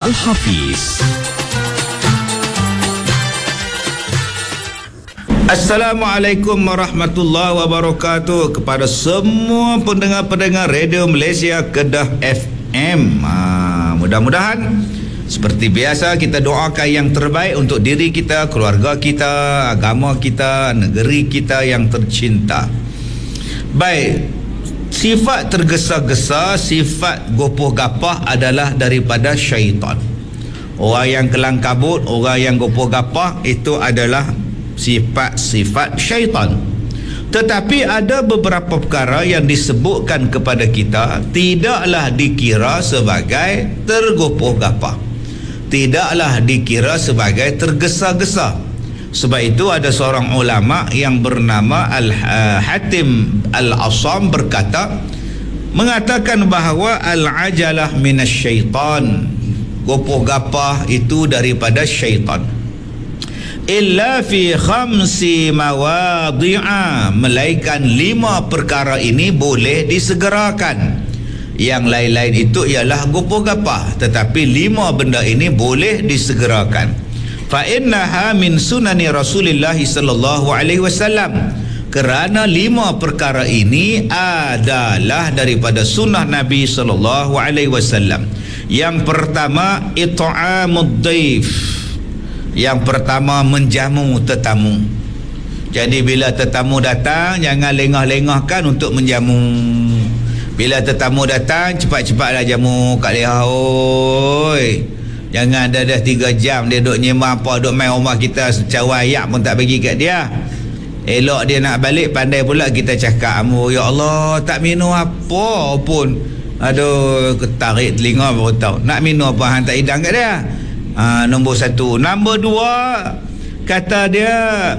Al-Hafiz. Assalamualaikum warahmatullahi wabarakatuh kepada semua pendengar-pendengar Radio Malaysia Kedah FM. Mudah-mudahan seperti biasa kita doakan yang terbaik untuk diri kita, keluarga kita, agama kita, negeri kita yang tercinta. Baik, sifat tergesa-gesa, sifat gopoh gapah adalah daripada syaitan. Orang yang kelang kabut, orang yang gopoh gapah itu adalah sifat-sifat syaitan. Tetapi ada beberapa perkara yang disebutkan kepada kita tidaklah dikira sebagai tergopoh gapah, tidaklah dikira sebagai tergesa-gesa. Sebab itu ada seorang ulama yang bernama Al-Hatim Al-Asam mengatakan bahawa al-ajalah minasyaitan, gopoh gapah itu daripada syaitan. Illa fi khamsi mawadhi'a, melainkan 5 perkara ini boleh disegerakan. Yang lain-lain itu ialah gopoh gapah, tetapi 5 benda ini boleh disegerakan. Fa innaha min sunani Rasulillah sallallahu alaihi wasallam, kerana 5 perkara ini adalah daripada sunnah Nabi sallallahu alaihi wasallam. Yang pertama, it'amud dhaif. Yang pertama, menjamu tetamu. Jadi bila tetamu datang, jangan lengah-lengahkan untuk menjamu. Bila tetamu datang, cepat-cepatlah jamu kat dia. Oi, jangan dah 3 jam dia duduk nyembah apa, duduk main rumah kita, cawan ayak pun tak bagi kat dia. Elok dia nak balik, pandai pula kita cakap, ya Allah, tak minum apa pun. Aduh, ketarik telinga baru tahu. Nak minum apa, hang tak hidang kat dia. Nombor 1. Nombor 2, kata dia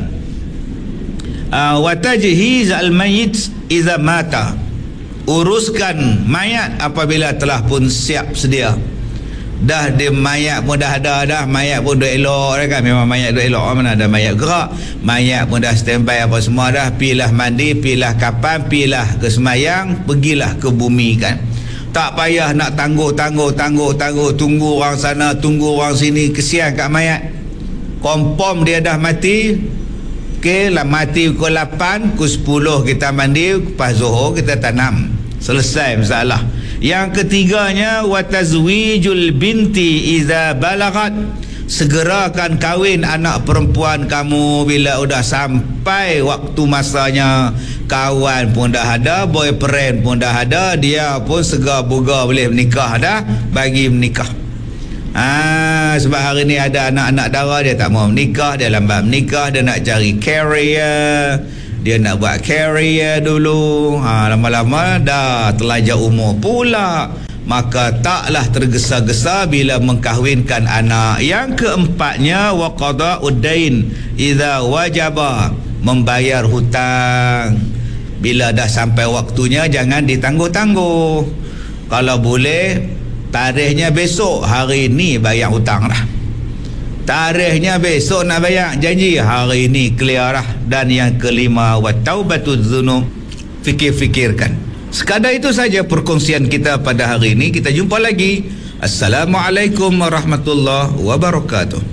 wa tajhiz al-mayyit idza mata, uruskan mayat apabila telah pun siap sedia. Dah dia mayat pun dah ada dah, mayat pun dah elok dah kan, memang mayat dah elok, mana ada mayat gerak, mayat pun dah standby apa semua dah, pilah mandi, pilah kapan, pilah ke semayang, pergilah ke bumi kan. Tak payah nak tunggu orang sana, tunggu orang sini, kesian kat mayat. Kompom dia dah mati. Okey lah, mati pukul 8, pukul 10 kita mandi, lepas Zuhur kita tanam. Selesai masalah. Yang ketiganya, wa tazwijul binti idza balagat, segerakan kahwin anak perempuan kamu bila sudah sampai waktu masanya. Kawan pun dah ada, boyfriend pun dah ada, dia pun segar-bugar boleh menikah dah, bagi menikah. Sebab hari ni ada anak-anak dara, dia tak mau menikah, dia lambat menikah, dia nak cari career, dia nak buat career dulu. Lama-lama dah terlajar umur pula, maka taklah tergesa-gesa bila mengkahwinkan anak. Yang keempatnya, wa qada'ud dain idza wajaba, membayar hutang. Bila dah sampai waktunya, jangan ditangguh-tangguh. Kalau boleh, tarikhnya besok, hari ni bayar hutang dah. Tarikhnya besok nak bayar, janji hari ni clear dah. Dan yang kelima, wa taubatuz dzunub, fikir-fikirkan. Sekadar itu saja perkongsian kita pada hari ini. Kita jumpa lagi. Assalamualaikum warahmatullahi wabarakatuh.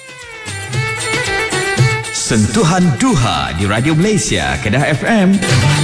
Sentuhan Duha di Radio Malaysia Kedah FM.